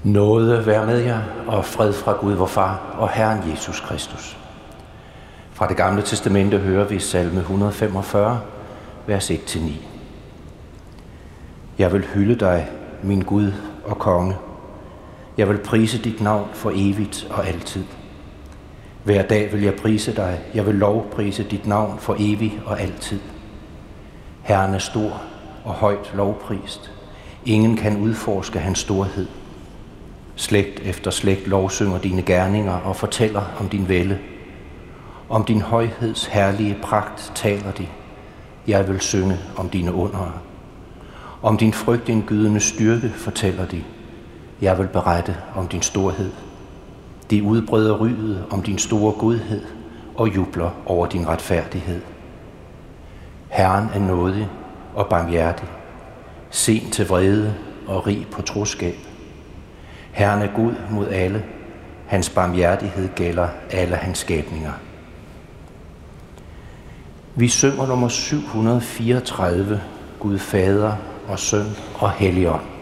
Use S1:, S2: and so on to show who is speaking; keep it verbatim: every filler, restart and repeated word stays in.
S1: Nåde være med jer, og fred fra Gud vor Far og Herren Jesus Kristus. Fra det gamle testamente hører vi salme et hundrede femogfyrre, vers et til ni. Jeg vil hylde dig, min Gud og konge. Jeg vil prise dit navn for evigt og altid. Hver dag vil jeg prise dig. Jeg vil lovprise dit navn for evigt og altid. Herren er stor og højt lovprist. Ingen kan udforske hans storhed. Slægt efter slægt lovsynger dine gerninger og fortæller om din vælde. Om din højheds herlige pragt taler de. Jeg vil synge om dine undere. Om din frygtindgydende styrke fortæller de. Jeg vil berette om din storhed. De udbreder ryget om din store godhed og jubler over din retfærdighed. Herren er nådig og barmhjertig, sen til vrede og rig på troskab. Herren er god mod alle. Hans barmhjertighed gælder alle hans skabninger. Vi synger nummer syv hundrede fireogtredive, Gud Fader og Søn og Helligånd.